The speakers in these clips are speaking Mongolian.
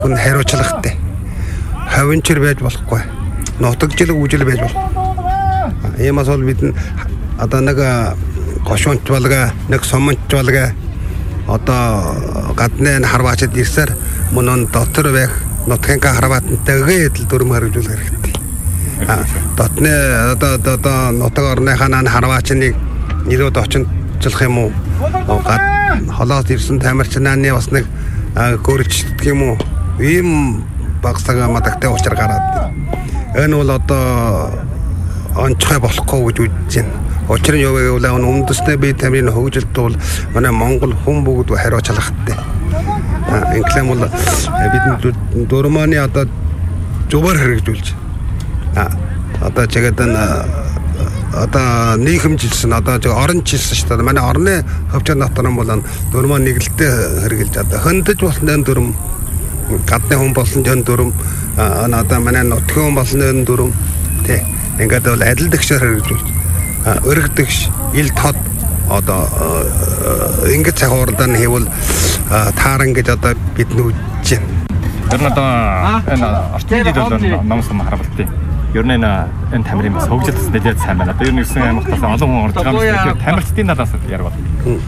Хүн хариуцлагатай. Хавинчэр байж болохгүй. Нутагжил үжил байж болох. Иймээс бол бид одоо нэг гошуунч болгаа, нэг сомонч болгаа одоо гадны харваачд ирсээр мөн дотор байх нутгийн харваатантай л дүрм хэрэгжүүлэх хэрэгтэй. Дотны одоо нутаг орныхаа харваачныг нэлээд очинчлах юм уу? Холоос ирсэн тамирчнааны бас нэг гөрчлөлт юм уу? Ийм багсага мадагтай учраа гараад. Энэ бол одоо онцгой болохгүй гэж үзэж байна. Учир нь юу гэвэл үндэсний бие тамирын хөгжилт бол манай Монгол хүн бүгд хариуцлагатай. Инглиш бол бид дөрмөний одоо зөвөр хэрэгжүүлж. Одоо чигээд одоо нийгэмжилсэн одоо оронжилсэн шүү дээ. Манай орны хөвчөн дотор нь бол дөрмөө нэгэлтэй хэрэгжилж одоо хөндөж болсон дөрм гадны хүн болсон дөрм одоо манай нутгийн хүн болсон дөрм тий ингээд бол адил дэгшээр хэрэгжүүлж өргөдөгш ил тод одоо ингэж цагууралдан хийвэл тааран гэж одоо бид нүдж байна. Тэр нь одоо энэ орчин жилд бол номс харгалт. Ер нь энэ тамирын бас хөгжил төс нэлээд сайн байна. Одоо ер нь 9 аймагтаас олон хүн орж байгаа юм шиг тамирчдын талаас яар бол.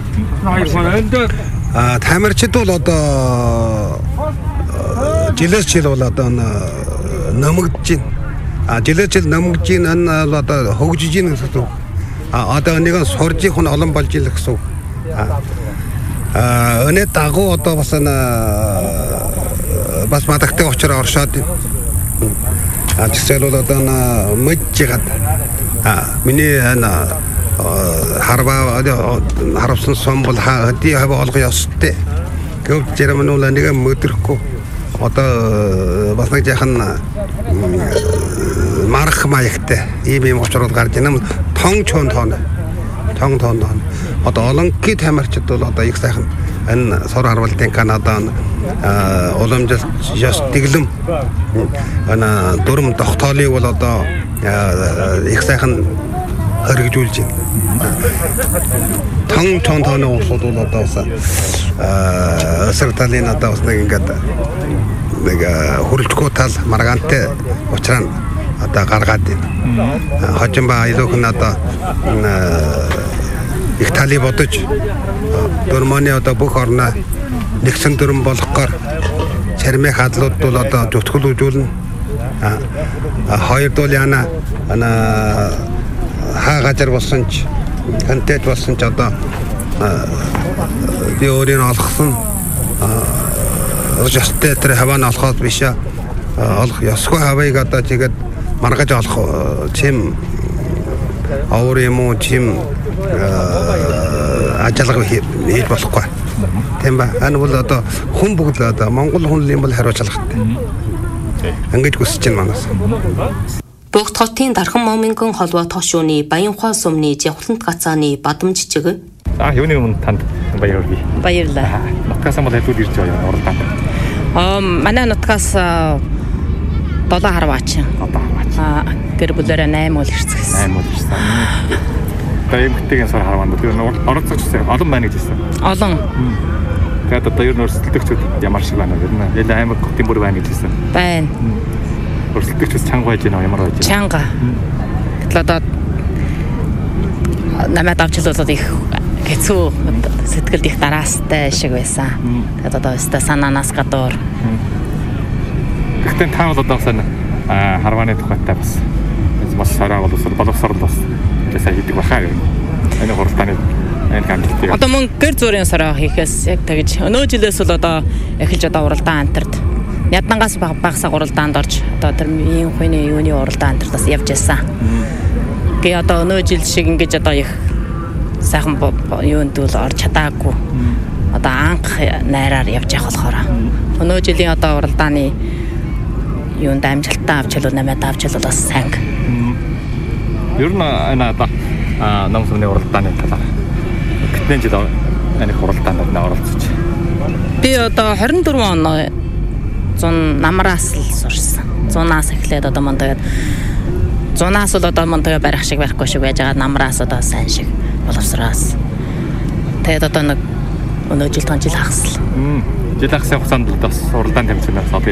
Тамирчид бол одоо жилээс жил бол одоо намагдж байна. Жилээс жил намагдж байна энэ одоо хөгжиж байна гэсэн үг. Одоо нэгэн сурж их хүн олон болж ил гэсэн үг. Өнөө дагуу одоо бас мадагтай учраас оршоод байна. Жишээл бол одоо мэджигаад миний харавсан сом бол хати хав олго ёстой. Гэвч жирэмэн бол нэг мэдрэхгүй одоо бас нэг яхан марх маягтай ийм очрол гарч байна. Тон чон тон одоо олонгийн тамирчид бол одоо их сайхан энэ сор харвалтын Канада уламжлалт ёс дэглэм ана дөрм тогтоолыг бол одоо их сайхан хэрэгжүүлж байна. Тон тооны улсууд бол одоо эсрэг талын одоо бас нэг ингээд нэг хөрөлтгөө тал маргаантай учраас одоо гаргаад байна. Хожимба илүүхэн одоо их тали бодож дөрмөний одоо бүх орноо нэгсэн дөрм болохоор чармын хадлууд бол одоо зүтгэлүүлжүүлнэ. Хоёрдуул яана хаагажар болсон ч контент болсон ч одоо би өөрийн олгосон өстэй тэр хаваан олоход биш олох ёсгүй хавыг одоо тэгээд маргаж олох чим авар юм уу чим ажиалга хийж болохгүй. Тийм ба. Энэ бол одоо хүн бүгд одоо Монгол хүнлийн бол хариуцлагатай. Ингэж хүсэж байна манаас. Богд хотын Дархан Момингон холбоо тошууны Баянхуй сумны Жавхлант гацааны бадам жижиг. Юуны өмнө танд баяр хүргэе. Баярлалаа. Нутгаас мал хэдүүд ирж байгаа уралдаан. Манай нутгаас 7 харваач. Гэр бүлээрээ 8 үл ирсэн. 8 үл ирсэн. Тэгээ эмгтэйгийн сар харваанд тэр оролцогч олон байна гэж хэлсэн. Олон. Тэгээд одоо ер нь өрсөлдөгчд ямар шиг байна вэ? Ер нь аймаг хотын бүр байна гэж хэлсэн. Байна. Өрсөлдөгчд чанга байж байна ямар байж байна? Чанга. Гэтэл одоо намайг давчлуулаад их хэцүү сэтгэлд их дараастай шиг байсан. Тэгээд одоо өстө санаанаас гадуур. Гэхдээ та бол одоо харвааны тухайтай бас сараа боловсрол бас сайн хийдэг бахаа юм. Энэ хурдтаны энэ хамтлагийг. Одоо мөн гэр зүрийн сараа хийхээс яг тэгж өнөө жилээс бол одоо эхэлж одоо уралдаан амтард ядангаас багасаа уралдаанд орж одоо тэр ийм хүний юуны уралдаан амтардаас явж байсан. Гээ одоо өнөө жил шиг ингэж одоо их сайхан юунд бол орж чадаагүй. Одоо анх найраар явж явах болохоор өнөө жилийн одоо уралдааны юунд амжилттай авч хэлвэл намайг авч хэлвэл бас сайн. Ер нь энэ намсны уралдааны талаар хэдэн жил энэ уралдаанд оролцож. Би одоо 24 он 100 намраас л сурсан. 100-аас эхлээд одоо мөн тэгээд 100-аас л одоо мөн тэгээд барих шиг барихгүй шиг байж байгаа намраас одоо сайн шиг боловсроос. Тэгээд одоо нэг өнөө жил тон жил хагасл. жил ахсан хугацаанд бас уралдаан тэмцээнээс одоо